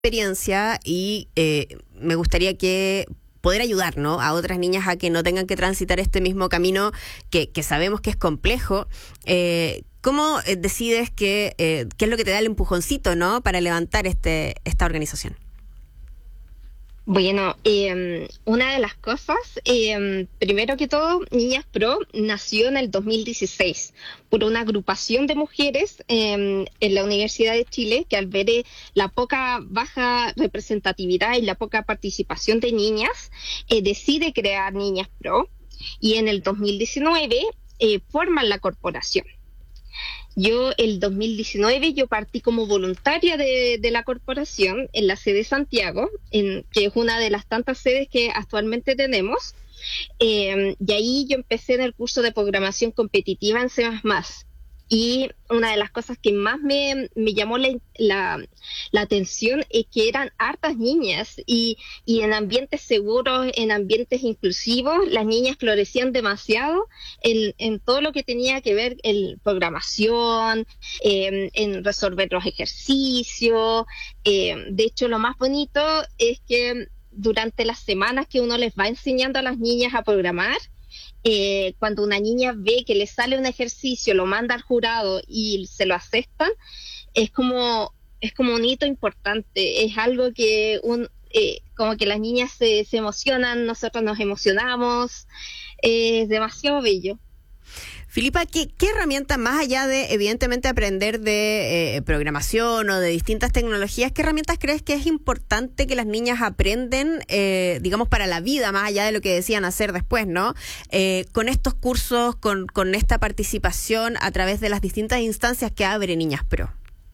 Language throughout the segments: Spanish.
experiencia y me gustaría que poder ayudar, ¿no?, a otras niñas a que no tengan que transitar este mismo camino que sabemos que es complejo. ¿Cómo decides qué es lo que te da el empujoncito, ¿no?, para levantar esta organización? Bueno, una de las cosas, primero que todo, Niñas Pro nació en el 2016 por una agrupación de mujeres en la Universidad de Chile que al ver la baja representatividad y la poca participación de niñas, decide crear Niñas Pro y en el 2019 forman la corporación. El 2019 yo partí como voluntaria de la corporación en la sede de Santiago, que es una de las tantas sedes que actualmente tenemos, y ahí yo empecé en el curso de programación competitiva en C++. Y una de las cosas que más me llamó la atención es que eran hartas niñas y en ambientes seguros, en ambientes inclusivos, las niñas florecían demasiado en todo lo que tenía que ver en programación, en resolver los ejercicios. De hecho, lo más bonito es que durante las semanas que uno les va enseñando a las niñas a programar, cuando una niña ve que le sale un ejercicio, lo manda al jurado y se lo aceptan, es como un hito importante, es algo que como que las niñas se emocionan, nosotros nos emocionamos, es demasiado bello. Filipa, ¿qué herramientas, más allá de evidentemente aprender de programación o de distintas tecnologías, qué herramientas crees que es importante que las niñas aprenden, digamos, para la vida, más allá de lo que decían hacer después, ¿no? Con estos cursos, con esta participación a través de las distintas instancias que abre Niñas Pro.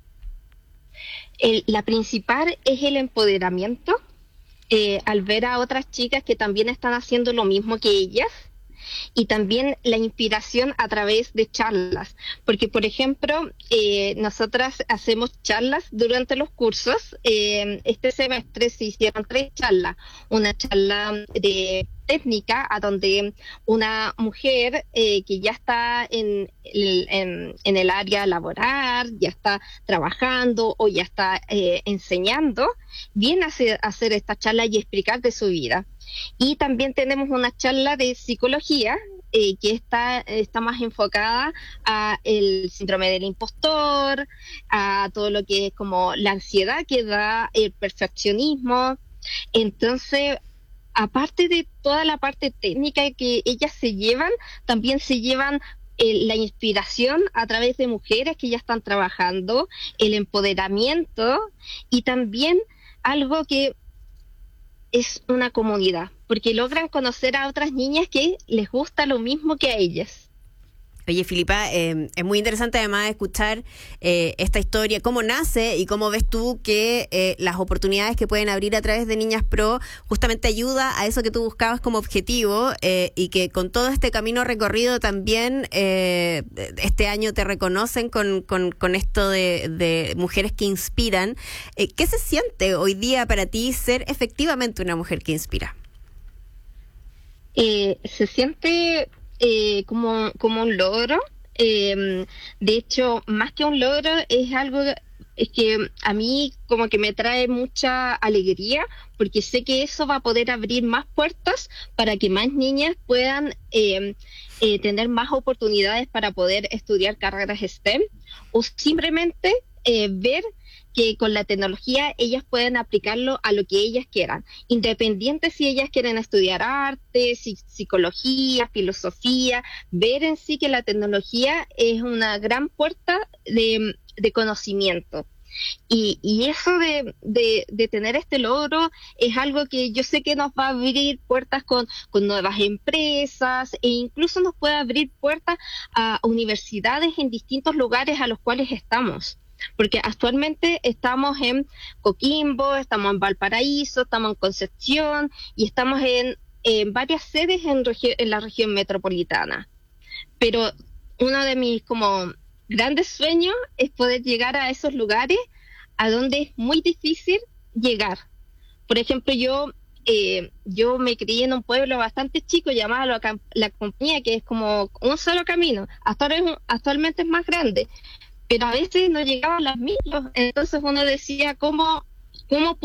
La principal es el empoderamiento, al ver a otras chicas que también están haciendo lo mismo que ellas. Y también la inspiración a través de charlas, porque por ejemplo, nosotras hacemos charlas durante los cursos. Este semestre se hicieron 3 charlas, una charla de técnica a donde una mujer que ya está en el área laboral, ya está trabajando o ya está enseñando, viene a hacer esta charla y explicar de su vida. Y también tenemos una charla de psicología que está más enfocada a el síndrome del impostor, a todo lo que es como la ansiedad que da el perfeccionismo. Entonces, aparte de toda la parte técnica que ellas se llevan, también se llevan la inspiración a través de mujeres que ya están trabajando, el empoderamiento y también algo que es una comunidad, porque logran conocer a otras niñas que les gusta lo mismo que a ellas. Oye, Filipa, es muy interesante además escuchar esta historia, cómo nace y cómo ves tú que las oportunidades que pueden abrir a través de Niñas Pro justamente ayuda a eso que tú buscabas como objetivo y que con todo este camino recorrido también este año te reconocen con esto de mujeres que inspiran. ¿Qué se siente hoy día para ti ser efectivamente una mujer que inspira? Se siente como un logro. De hecho, más que un logro, es que a mí como que me trae mucha alegría, porque sé que eso va a poder abrir más puertas para que más niñas puedan tener más oportunidades para poder estudiar carreras STEM o simplemente ver que con la tecnología ellas pueden aplicarlo a lo que ellas quieran, independiente si ellas quieren estudiar arte, psicología, filosofía, ver en sí que la tecnología es una gran puerta de conocimiento. Y eso de tener este logro es algo que yo sé que nos va a abrir puertas con nuevas empresas e incluso nos puede abrir puertas a universidades en distintos lugares a los cuales estamos. Porque actualmente estamos en Coquimbo, estamos en Valparaíso, estamos en Concepción y estamos en varias sedes en la región metropolitana. Pero uno de mis como grandes sueños es poder llegar a esos lugares a donde es muy difícil llegar. Por ejemplo, yo me crié en un pueblo bastante chico llamado La Compañía, que es como un solo camino. Actualmente es más grande, pero a veces no llegaban las micros, entonces uno decía, ¿cómo cómo